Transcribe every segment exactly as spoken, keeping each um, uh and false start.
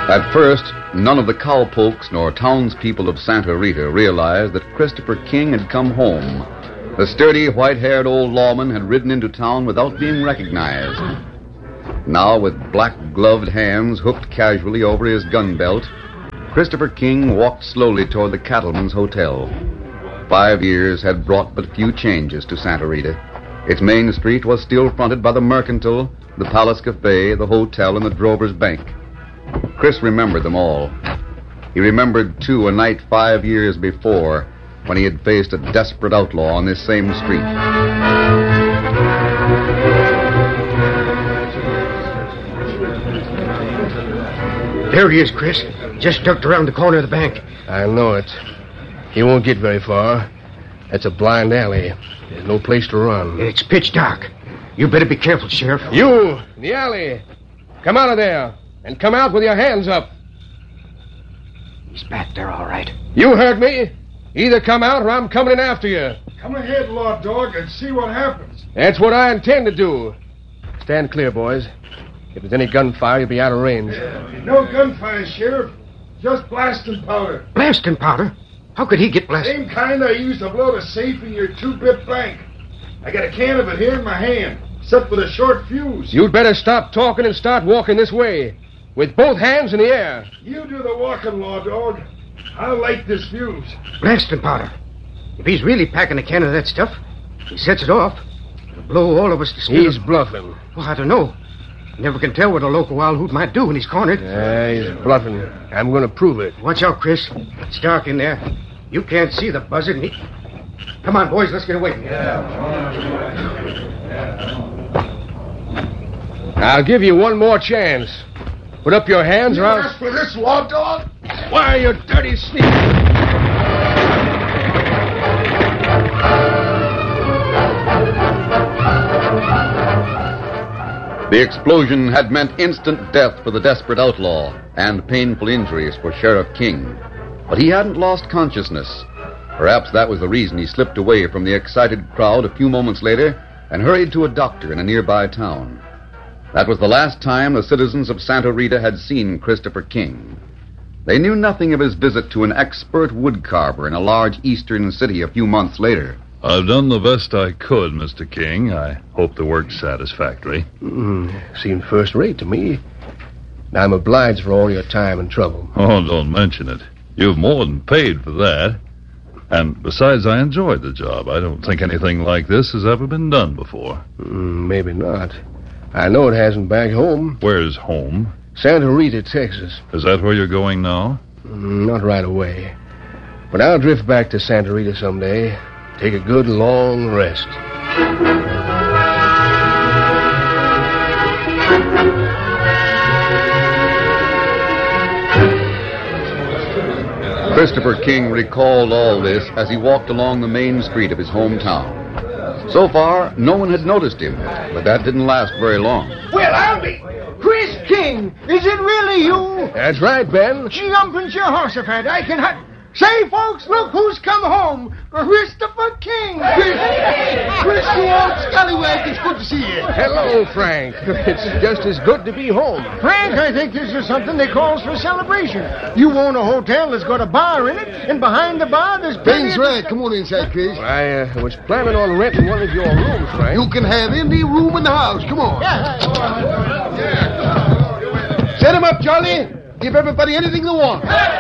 At first, none of the cowpokes nor townspeople of Santa Rita realized that Christopher King had come home. The sturdy, white-haired old lawman had ridden into town without being recognized. Now, with black-gloved hands hooked casually over his gun belt, Christopher King walked slowly toward the Cattleman's Hotel. Five years had brought but few changes to Santa Rita. Its main street was still fronted by the Mercantile, the Palace Cafe, the hotel, and the Drover's Bank. Chris remembered them all. He remembered, too, a night five years before when he had faced a desperate outlaw on this same street. There he is, Chris. Just ducked around the corner of the bank. I know it. He won't get very far. That's a blind alley. There's no place to run. It's pitch dark. You better be careful, Sheriff. You, in the alley. Come out of there. And come out with your hands up. He's back there, all right. You heard me. Either come out or I'm coming in after you. Come ahead, Law Dog, and see what happens. That's what I intend to do. Stand clear, boys. If there's any gunfire, you'll be out of range. No gunfire, Sheriff. Just blasting powder. Blasting powder? How could he get blasted? Same kind I used to blow the safe in your two-bit bank. I got a can of it here in my hand, set with a short fuse. You'd better stop talking and start walking this way. With both hands in the air. You do the walking, Law Dog. I'll light this fuse. Blasting powder. If he's really packing a can of that stuff, he sets it off. It'll blow all of us to smithereens. He's bluffing. Well, I don't know. Never can tell what a local wild hoot might do when he's cornered. Yeah, he's bluffing. I'm going to prove it. Watch out, Chris. It's dark in there. You can't see the buzzard. And he... Come on, boys. Let's get away. I'll give you one more chance. Put up your hands you or I'll... asked for this, Law Dog? Why, you dirty sneak? The explosion had meant instant death for the desperate outlaw and painful injuries for Sheriff King. But he hadn't lost consciousness. Perhaps that was the reason he slipped away from the excited crowd a few moments later and hurried to a doctor in a nearby town. That was the last time the citizens of Santa Rita had seen Christopher King. They knew nothing of his visit to an expert woodcarver in a large eastern city a few months later. I've done the best I could, Mister King. I hope the work's satisfactory. Mm, seemed first rate to me. I'm obliged for all your time and trouble. Oh, don't mention it. You've more than paid for that. And besides, I enjoyed the job. I don't think anything like this has ever been done before. Mm, maybe not. I know it hasn't back home. Where's home? Santa Rita, Texas. Is that where you're going now? Mm, not right away. But I'll drift back to Santa Rita someday. Take a good long rest. Christopher King recalled all this as he walked along the main street of his hometown. So far, no one had noticed him, but that didn't last very long. Well, I'll be... Chris King, is it really you? That's right, Ben. Jumping Jehoshaphat, I can... Ha- Say, folks, look who's come home. Christopher King. Chris, Chris, you old scallywag, it's good to see you. Hello, Frank. It's just as good to be home. Frank, I think this is something they calls for celebration. You own a hotel that's got a bar in it, and behind the bar there's... Ben's right. Come on inside, Chris. I uh, was planning on renting one of your rooms, Frank. You can have any room in the house. Come on. Yeah. Set him up, Charlie. Give everybody anything they want.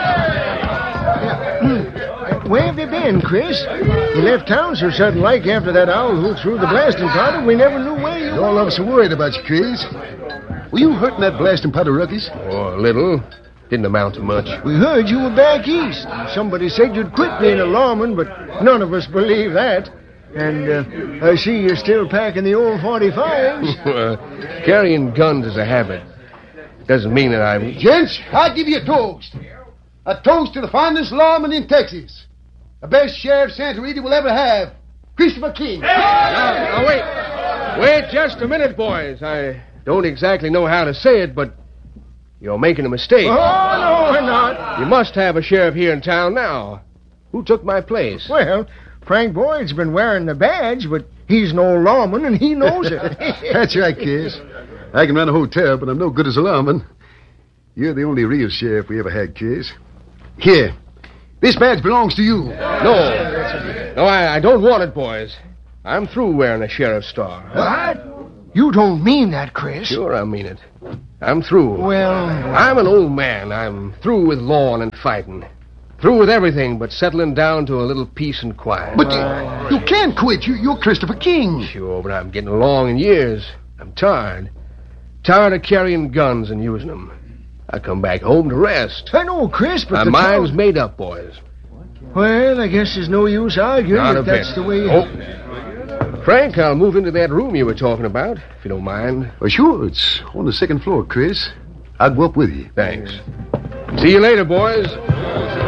Where have you been, Chris? You left town so sudden like after that owl who threw the blasting powder. We never knew where you were. All of us are worried about you, Chris. Were you hurting that blasting powder, Ruckus? Oh, a little. Didn't amount to much. We heard you were back east. Somebody said you'd quit being a lawman, but none of us believe that. And uh, I see you're still packing the old forty-fives. uh, carrying guns is a habit. Doesn't mean that I'm... Gents, I'll give you a toast. A toast to the finest lawman in Texas. The best sheriff Santa Rita will ever have. Christopher King. Now, now, wait. Wait just a minute, boys. I don't exactly know how to say it, but you're making a mistake. Oh, no, we're not. You must have a sheriff here in town now. Who took my place? Well, Frank Boyd's been wearing the badge, but he's no lawman, and he knows it. That's right, Chris. I can run a hotel, but I'm no good as a lawman. You're the only real sheriff we ever had, Chris. Here. This badge belongs to you. No. No, I, I don't want it, boys. I'm through wearing a sheriff's star. What? You don't mean that, Chris. Sure, I mean it. I'm through. Well... I'm an old man. I'm through with law and fighting. Through with everything but settling down to a little peace and quiet. But you, you can't quit. You, you're Christopher King. Sure, but I'm getting along in years. I'm tired. Tired of carrying guns and using them. I come back home to rest. I know, Chris, but My the mind's town- made up, boys. Well, I guess there's no use arguing Not if a that's bit. the way... Oh. Frank, I'll move into that room you were talking about, if you don't mind. Well, sure, it's on the second floor, Chris. I'll go up with you. Thanks. See you later, boys.